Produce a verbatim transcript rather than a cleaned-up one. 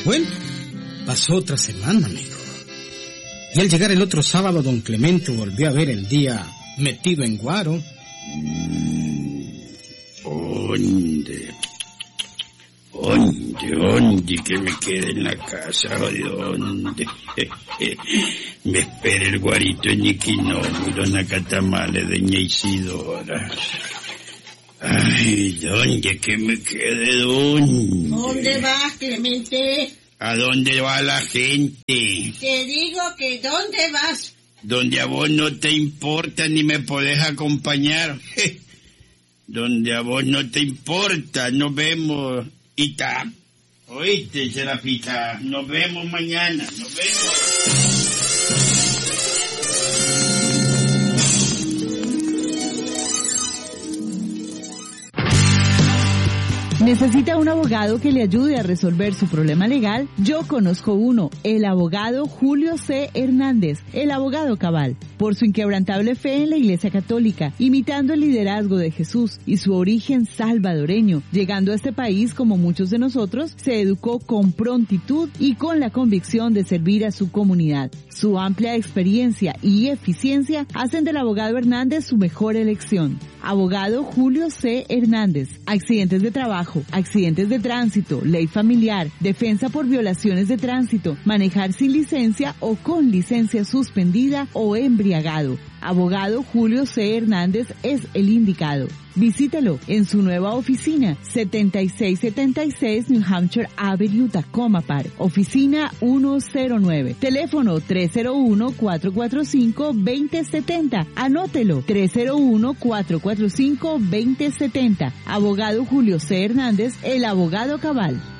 Bueno, pasó otra semana, amigo. Y al llegar el otro sábado, don Clemente volvió a ver el día metido en guaro. ¿Dónde? ¿Dónde? ¿Dónde? Que me quede en la casa. ¿Dónde? Me espera el guarito en Niquinóbulo, en Acatamale de Ña Isidora. Ay, ¿dónde que me quede? ¿Dónde? ¿Dónde vas, Clemente? ¿A dónde va la gente? Te digo que ¿dónde vas? Donde a vos no te importa ni me podés acompañar. Donde a vos no te importa, nos vemos. Ita, oíste, Serafita, nos vemos mañana, nos vemos. ¿Necesita un abogado que le ayude a resolver su problema legal? Yo conozco uno, el abogado Julio C. Hernández, el abogado cabal. Por su inquebrantable fe en la Iglesia Católica, imitando el liderazgo de Jesús y su origen salvadoreño, llegando a este país como muchos de nosotros, se educó con prontitud y con la convicción de servir a su comunidad. Su amplia experiencia y eficiencia hacen del abogado Hernández su mejor elección. Abogado Julio C. Hernández. Accidentes de trabajo, accidentes de tránsito, ley familiar, defensa por violaciones de tránsito, manejar sin licencia o con licencia suspendida o embriagado. Abogado Julio C. Hernández es el indicado. Visítelo en su nueva oficina, setenta y seis setenta y seis New Hampshire Avenue, Tacoma Park. Oficina ciento nueve. Teléfono tres cero uno, cuatro cuatro cinco, dos cero siete cero. Anótelo, tres cero uno, cuatro cuatro cinco, dos cero siete cero. Abogado Julio C. Hernández, el abogado cabal.